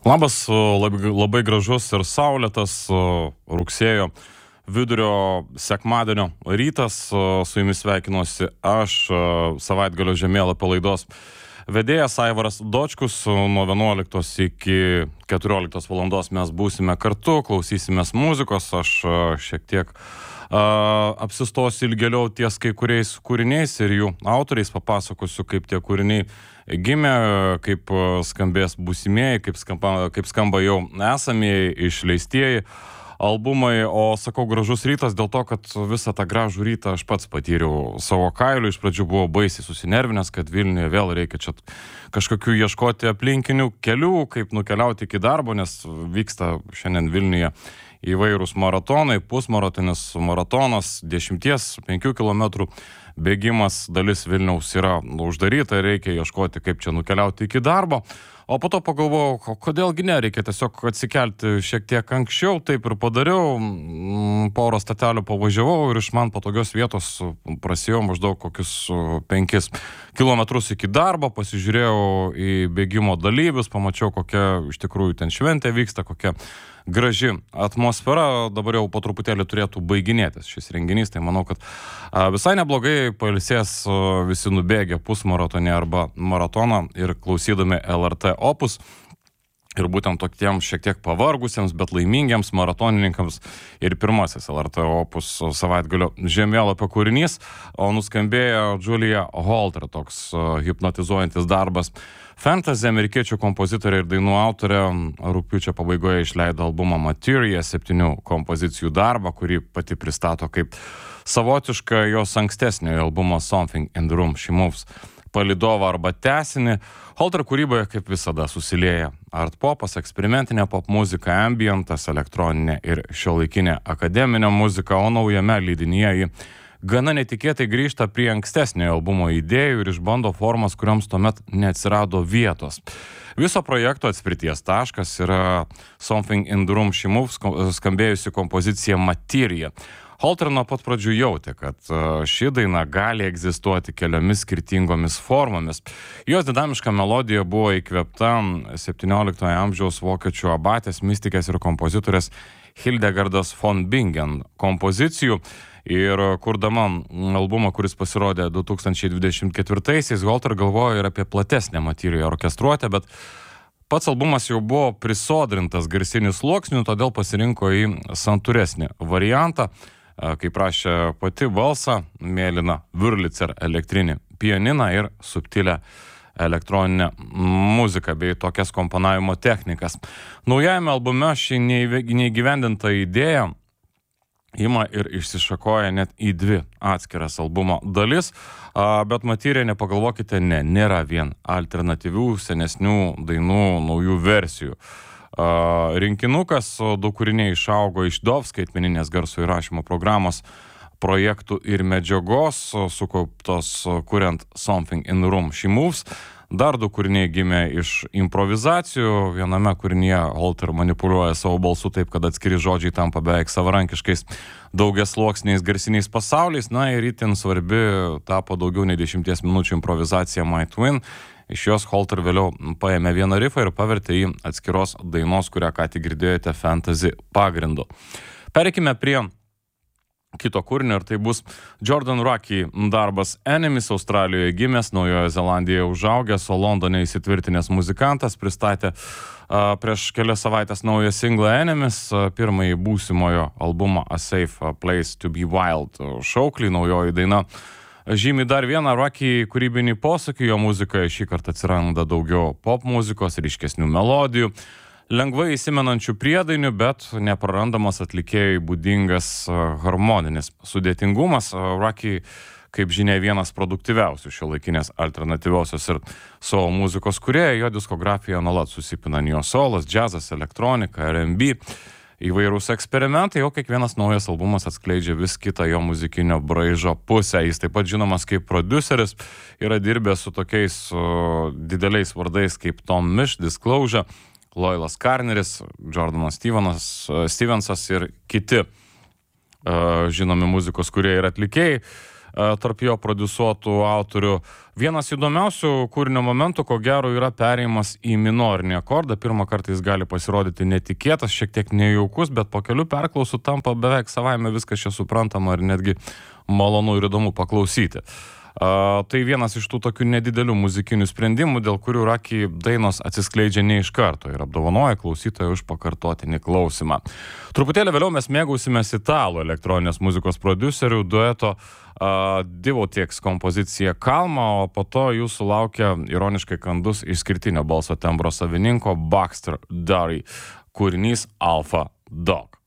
Labas, labai gražus ir saulėtas rugsėjo vidurio sekmadienio rytas. Su jumis sveikinuosi aš, savaitgalio žemėlapio laidos vedėjas Aivaras Dočkus. Nuo 11 iki 14 valandos mes būsime kartu, klausysimės muzikos. Aš šiek tiek apsistosiu ilgėliau ties kai kuriais kūriniais ir jų autoriais, papasakosiu, kaip tie kūriniai gimė, kaip skambės būsimieji, kaip skamba jau esamieji, išleistieji albumai. O sakau gražus rytas dėl to, kad visą tą gražų rytą aš pats patyriau savo kailiu. Iš pradžių buvau baisiai susinervinęs, kad Vilniuje vėl reikia čia kažkokių ieškoti aplinkinių kelių, kaip nukeliauti iki darbo, nes vyksta šiandien Vilniuje įvairūs maratonai, pusmaratonis, maratonas, 10-5 kilometrų bėgimas, dalis Vilniaus yra uždaryta, reikia ieškoti, kaip čia nukeliauti iki darbo. O po to pagalvojau, kodėlgi ne, reikia tiesiog atsikelti šiek tiek anksčiau, taip ir padariau, porą statelių pavažiavau ir iš man patogios vietos prasėjau maždaug kokius 5 kilometrus iki darbo, pasižiūrėjau į bėgimo dalyvius, pamačiau, kokia iš tikrųjų ten šventė vyksta, kokia graži atmosfera. Dabar jau po truputėlį turėtų baiginėtis šis renginys, tai manau, kad visai neblogai pailsės visi nubėgę pusmaratonį arba maratoną ir klausydami LRT Opus. Ir būtent tokiems šiek tiek pavargusiems, bet laimingiems maratonininkams ir pirmasis LRT Opus savaitgalio žemėlapio kūrinys, o nuskambėjo Julia Holter, toks hipnotizuojantis darbas. Fantasy, amerikiečių kompozitorė ir dainų autorė rugpjūčio pabaigoje išleido albumą Materia, 7 kompozicijų darbą, kurį pati pristato kaip savotišką jos ankstesniojo albumo Something in the Room, She Moves palydovą arba tęsinį. Holter kūryboje kaip visada susilieja art popas, eksperimentinė pop muzika, ambientas, elektroninė ir šiuolaikinė akademinė muzika, o naujame leidinyje ji gana netikėtai grįžta prie ankstesniojo albumo idėjų ir išbando formas, kurioms tuomet neatsirado vietos. Viso projekto atspirties taškas yra Something in the Room, She Moves skambėjusi kompozicija Materia. Holter nuo pat pradžių jautė, kad ši daina gali egzistuoti keliomis skirtingomis formomis. Jos dinamiška melodija buvo įkvėpta 17 amžiaus vokiečių abatės, mistikės ir kompozitorės Hildegardos von Bingen kompozicijų. Ir kurdama albumą, kuris pasirodė 2024-aisiais, Holter galvojo ir apie platesnę Materiją orkestruotę, bet pats albumas jau buvo prisodrintas garsinių sluoksnių, todėl pasirinko į santūresnį variantą, kaip prašė pati, balsą, mėlyną Wurlitzer elektrinį pianiną ir subtilę elektroninę muziką bei tokias komponavimo technikas. Naujajame albume ši neįgyvendinta idėja ima ir išsišakoja net į 2 atskiras albumo dalis, bet Materia, nepagalvokite, nėra vien alternatyvių senesnių dainų naujų versijų. Rinkinukas, 2 kūriniai išaugo iš DAW skaitmeninės garso įrašymo programos projektų ir medžiagos, sukauptos kuriant Something in the Room, She Moves. Dar 2 kūriniai gimė iš improvizacijų. Viename kūrinyje Holter manipuliuoja savo balsu taip, kad atskiri žodžiai tampa beveik savarankiškais daugiasluoksniais garsiniais pasauliais. Na ir itin svarbi tapo daugiau nei 10 minučių improvizacija My Twin. Iš jos Holter vėliau paėmė vieną riffą ir pavertė į atskiros dainos, kurią ką tik girdėjote, Fantasy pagrindu. Pereikime prie kito kūrinio ir tai bus Jordan Rakey darbas Enemies. Australijoje gimęs, Naujojoje Zelandijoje užaugęs, o Londone įsitvirtinęs muzikantas pristatė prieš kelias savaitės naują singlą Enemies, pirmąjį būsimojo albumą A Safe Place to be Wild šauklį. Naujoji daina žymi dar vieną Rakey kūrybinį posūkį, jo muzikoje šį kartą atsiranda daugiau pop muzikos, ryškesnių melodijų, lengvai įsimenančių priedainių, bet neprarandamas atlikėjai būdingas harmoninis sudėtingumas. Rakey, kaip žinia, vienas produktyviausių šiuolaikinės alternatyviosios ir solo muzikos kūrėjų. Jo diskografija nuolat susipina neo-solas, džiazas, elektronika, R&B, įvairūs eksperimentai, o kiekvienas naujas albumas atskleidžia vis kitą jo muzikinio braižo pusę. Jis taip pat žinomas kaip prodiuseris, yra dirbęs su tokiais dideliais vardais kaip Tom Misch, Disclosure, Loylas Karneris, Jordanas Stevensas ir kiti žinomi muzikos kūrėjai ir atlikėjai. tarp jo prodiusuotų autorių. Vienas įdomiausių kūrinio momentų, ko gero, yra perėjimas į minorinį akordą. Pirmą kartą jis gali pasirodyti netikėtas, šiek tiek nejaukus, bet po kelių perklausų tampa beveik savaime viskas čia suprantama ir netgi malonu ir įdomu paklausyti. Tai vienas iš tų tokių nedidelių muzikinių sprendimų, dėl kurių Raki dainos atsiskleidžia ne iš karto ir apdovanoja klausytoją už pakartotinį klausimą. Truputėlį vėliau mes mėgausimės italų elektroninės muzikos prodiuserių dueto Divotieks kompozicija Kalma, o po to jūsų laukia ironiškai kandus išskirtinio balso tembro savininko Baxter Dury kūrinys Alpha Dog.